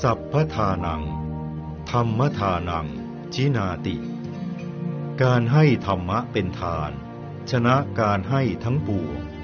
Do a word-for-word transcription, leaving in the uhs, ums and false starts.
สัพพทานังธรรมทานังจินาติการให้ธรรมะเป็นทานชนะการให้ทั้งปวง